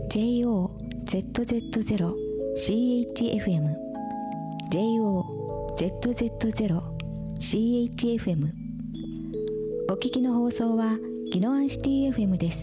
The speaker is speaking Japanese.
JOZZ0CHFM JOZZ0CHFM お聞きの放送は宜野湾シティ FM です。